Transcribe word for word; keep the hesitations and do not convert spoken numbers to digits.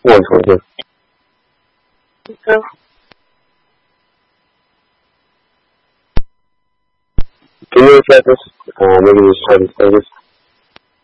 One twenty-two. Okay. Can you reset this? Uh, maybe just try to say this.